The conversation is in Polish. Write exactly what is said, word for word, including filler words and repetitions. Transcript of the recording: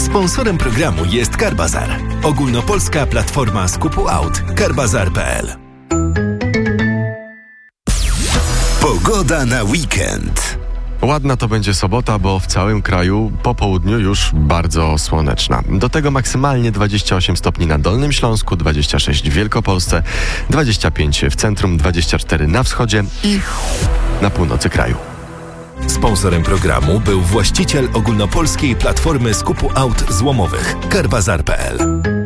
Sponsorem programu jest Carbazar. Ogólnopolska platforma skupu aut. Carbazar kropka p l. Pogoda na weekend. Ładna to będzie sobota, bo w całym kraju po południu już bardzo słoneczna. Do tego maksymalnie dwadzieścia osiem stopni na Dolnym Śląsku, dwadzieścia sześć w Wielkopolsce, dwadzieścia pięć w centrum, dwadzieścia cztery na wschodzie i na północy kraju. Sponsorem programu był właściciel ogólnopolskiej platformy skupu aut złomowych Carbazar kropka p l.